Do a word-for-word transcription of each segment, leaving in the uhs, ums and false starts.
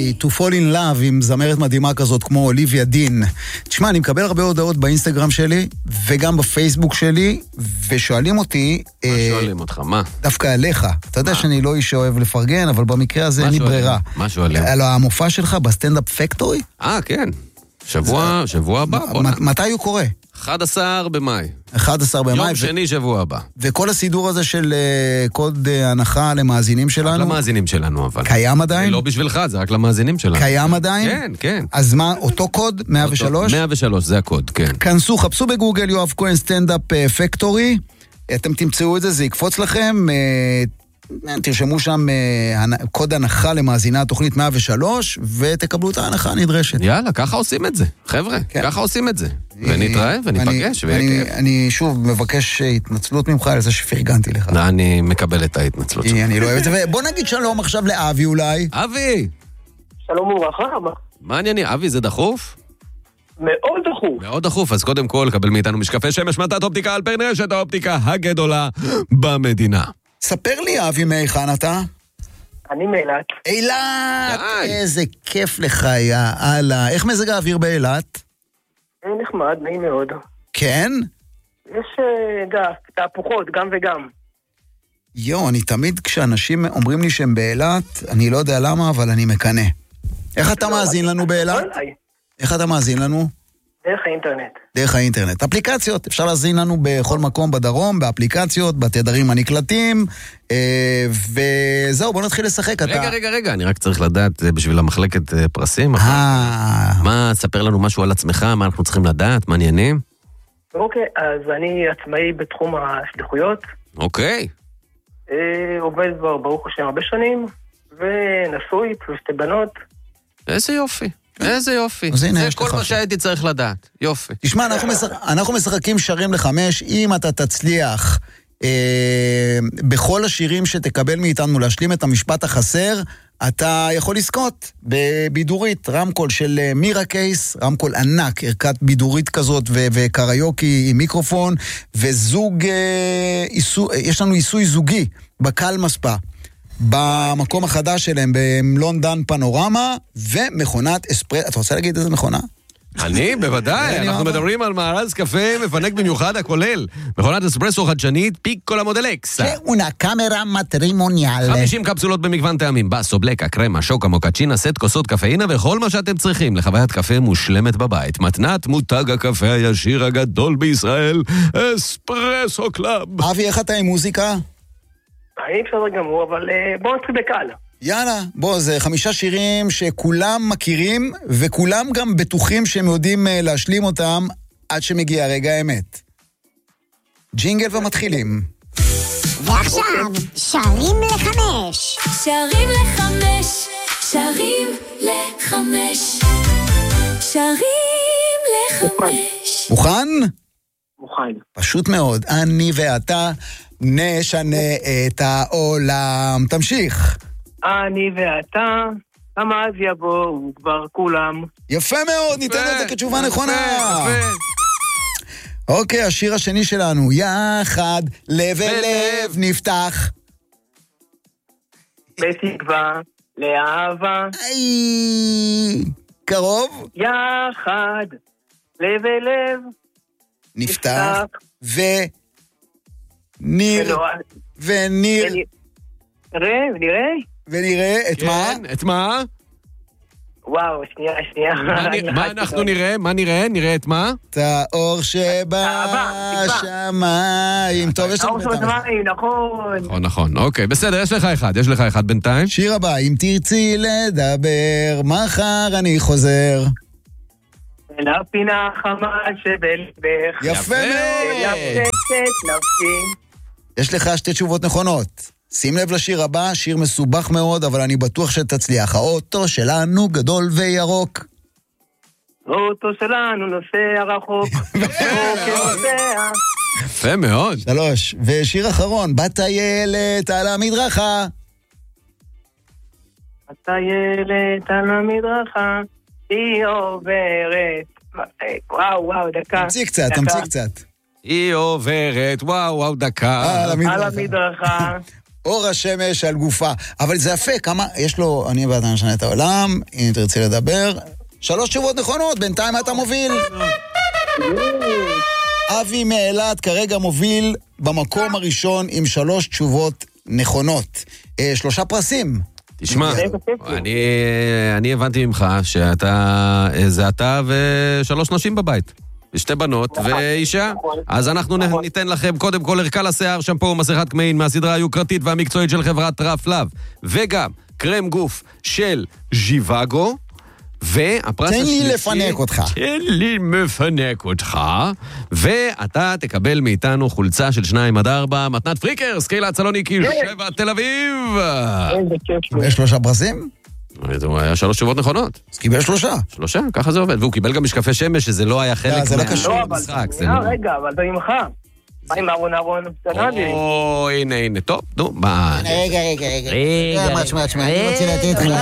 וואי, to fall in love עם זמרת מדהימה כזאת כמו אוליביה דין. תשמע, אני מקבל הרבה הודעות באינסטגרם שלי, וגם בפייסבוק שלי, ושואלים אותי... מה שואלים אותך? מה? דווקא עליך. אתה יודע שאני לא איש שאוהב לפרגן, אבל במקרה הזה אין לי ברירה. מה שואלים? על המופע שלך בסטנדאפ פקטורי? אה, כן. שבוע, שבוע הבא. מתי הוא קורה? אחד עשר במאי. אחד עשר במאי. יום שני שבוע הבא. וכל הסידור הזה של קוד הנחה למאזינים שלנו? רק למאזינים שלנו, אבל. קיים עדיין? לא בשבילך, זה רק למאזינים שלנו. קיים עדיין? כן, כן. אז מה, אותו קוד? מאה ושלוש? מאה ושלוש, זה הקוד, כן. כנסו, חפשו בגוגל יואב כהן סטנדאפ פקטורי. אתם תמצאו את זה, זה יקפוץ לכם. תרשמו שם קוד הנחה למאזינה התוכנית מאה ושלוש, ותקבלו את ההנחה הנדרשת. יאללה, ככה עושים את זה. חבר'ה, ככה עושים את זה. ונתראה וניפגש. אני שוב מבקש התנצלות ממך על זה שפרגנתי לך. אני מקבל את ההתנצלות שלך. אני לא אוהב את זה. בוא נגיד שלום עכשיו לאבי אולי. אבי! שלום וברכה. מה ענייני? אבי, זה דחוף? מאוד דחוף. מאוד דחוף, אז קודם כל, קבל מאיתנו משקפי שמש, מתת אופטיקה על פני רשת האופטיקה הגדולה במדינה. ספר לי, אבי, מהיכן אתה? אני מאילת. אילת! איזה כיף לך, יאללה. איך מזג האוויר באילת? נחמד, נעים מאוד. כן? יש גף, תהפוכות, גם וגם. יו, אני תמיד כשאנשים אומרים לי שהם באילת, אני לא יודע למה, אבל אני מקנה. איך אתה מאזין לנו באילת? איך אתה מאזין לנו? דרך האינטרנט. דרך האינטרנט. אפליקציות, אפשר להזין לנו בכל מקום בדרום, באפליקציות, בתדרים הנקלטים, וזהו, בוא נתחיל לשחק. רגע, רגע, רגע, אני רק צריך לדעת, זה בשביל המחלקת פרסים. מה, ספר לנו משהו על עצמך, מה אנחנו צריכים לדעת, מה עניינים? אוקיי, אז אני עצמאי בתחום השליחויות. אוקיי. עובד כבר ברוך השם הרבה שנים, ונשוי, פלוס שתי בנות. איזה יופי. איזה יופי. זה כל מה שהייתי צריך לדעת. יופי. תשמע, אנחנו משחקים שרים לחמש, אם אתה תצליח בכל השירים שתקבל מאיתנו להשלים את המשפט החסר, אתה יכול לזכות בבידורית, רמקול של מירה קייס, רמקול ענק, ערכת בידורית כזאת וקריוקי עם מיקרופון, וזוג, יש לנו עיסוי זוגי בקל מספה. במקום החדש שלהם, בלונדון פנורמה, ומכונת אספרסו. אתה רוצה להגיד איזה מכונה? אני, בוודאי, אנחנו מדברים על מארז קפה מפנק במיוחד הכולל. מכונת אספרסו חדשנית, פיקולה מודל אקס. שאונה קאמרה מטרימוניאל. חמישים קפסולות במגוון טעמים, בסו, בלקה, קרמה, שוקה, מוקצ'ינה, סט כוסות קפאינה וכל מה שאתם צריכים לחוויית קפה מושלמת בבית. מתנת מותג הקפה הישיר הגדול בישראל, אספרסו קלאב. אבי, איך אתה עם מוזיקה? אני בסדר גמור, אבל בואו נתחיל בקל. יאללה, בוא, זה חמישה שירים שכולם מכירים, וכולם גם בטוחים שהם יודעים להשלים אותם עד שמגיע רגע האמת. ג'ינגל ומתחילים. ועכשיו, שרים לחמש. שרים לחמש, שרים לחמש, שרים לחמש. מוכן? מוכן. פשוט מאוד. אני ואתה נשנה את העולם. תמשיך. אני ואתה, כמה אז יבואו כבר כולם. יפה מאוד, ניתן את זה כתשובה נכונה. אוקיי, השיר השני שלנו, יחד, לב אל לב נפתח. בתקווה, לאהבה. איי, קרוב. יחד, לב אל לב נפתח. וניר, וניר. נראה, ונראה. ונראה, את מה? את מה? וואו, שנייה, שנייה. מה אנחנו נראה? מה נראה? נראה את מה? את האור שבשמיים. טוב, יש לנו בינתיים. האור שבשמיים, נכון. נכון, נכון. אוקיי, בסדר, יש לך אחד. יש לך אחד בינתיים. שיר הבא, אם תרצי לדבר, מחר אני חוזר. אל הפינה חמה שבלבך. יפה מאוד. יפשט נפשי. יש לך שתי תשובות נכונות. שים לב לשיר הבא, שיר מסובך מאוד, אבל אני בטוח שתצליח. האוטו שלנו גדול וירוק. האוטו שלנו נוסע רחוק. יפה מאוד. שלוש. ושיר אחרון, בטיילת על המדרכה. בטיילת על המדרכה, היא עוברת. וואו, וואו, דקה. תמציא קצת, תמציא קצת. היא עוברת, וואו, וואו, דקה. על המדרכה. על המדרכה. אור השמש על גופה. אבל זה יפה, כמה, יש לו, אני ואתה נשנה את העולם, אם תרצי לדבר. שלוש תשובות נכונות, בינתיים אתה מוביל. אבי מאילת כרגע מוביל במקום הראשון עם שלוש תשובות נכונות. אה, שלושה פרסים. תשמע, אני, אני הבנתי ממך שאתה, זה אתה ושלוש נשים בבית. שתי בנות ואישה. אז אנחנו ניתן לכם קודם כל ערכה לשיער, שמפו ומסכת קמעין מהסדרה היוקרתית והמקצועית של חברת רפלב, וגם קרם גוף של ז'יוואגו, והפרס השלישי... תן לי לפנק אותך. תן לי מפנק אותך, ואתה תקבל מאיתנו חולצה של שניים עד ארבע, מתנת פריקרס, קהילת סלוניקי, שבע תל אביב. קיבל שלושה פרסים? הוא היה שלוש תשובות נכונות. אז קיבל שלושה. שלושה, ככה זה עובד. והוא קיבל גם משקפי שמש, שזה לא היה חלק מהמשחק. רגע, אבל זה ממך. מה עם ארון ארון? או, הנה, הנה, טוב, נו, מה... רגע, רגע, רגע. רגע, מה שמה, שמה, אני רוצה לתת לך...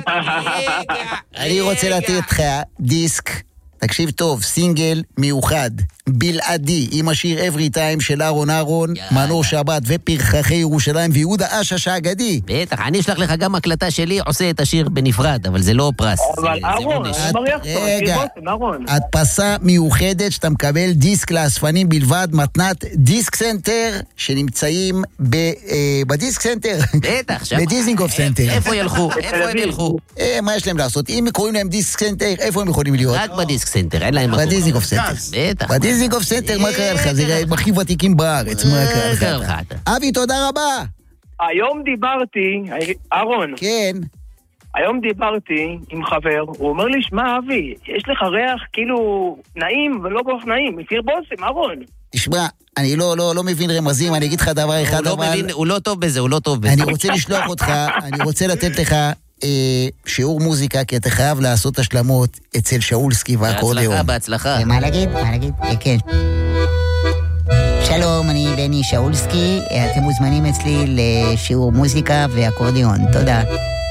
אני רוצה לתת לך דיסק, תקשיב טוב, סינגל מיוחד, בלעדי, עם השיר Every Time של אהרון אהרון, מנור שבת ופרחחי ירושלים ויהודה אשש האגדי. בטח, אני אשלח לך גם הקלטה שלי, עושה את השיר בנפרד, אבל זה לא פרס. אבל אהרון, רגע, הדפסה מיוחדת שאתה מקבל דיסק לאספנים בלבד, מתנת דיסק סנטר, שנמצאים בדיסק סנטר. בטח, שם. בדיזינגוף סנטר. איפה ילכו? איפה הם ילכו? מה יש להם לעשות? אם קוראים להם דיסק סנטר, איפה הם יכולים להיות? רק בדיסק סנטר, אין להם מקום. בדיזינגוף סנטר. בטח. בדיזינגוף סנטר, מה קרה לך? זה הכי ותיקים בארץ, מה קרה לך? אבי, תודה רבה. היום דיברתי, אהרון. כן. היום דיברתי עם חבר, הוא אומר לי, שמע אבי, יש לך ריח כאילו נעים ולא כל כך נעים, מכיר בוסם, אהרון. תשמע, אני לא, לא, לא מבין רמזים, אני אגיד לך דבר אחד, הוא לא מבין, הוא לא טוב בזה, הוא לא טוב בזה. אני רוצה לשלוח אותך, אני רוצה לתת לך אה, שיעור מוזיקה, כי אתה חייב לעשות השלמות אצל שאולסקי והאקורדיאון. בהצלחה, בהצלחה. מה להגיד? מה להגיד? כן. שלום, אני בני שאולסקי, אתם מוזמנים אצלי לשיעור מוזיקה ואקורדיאון. תודה.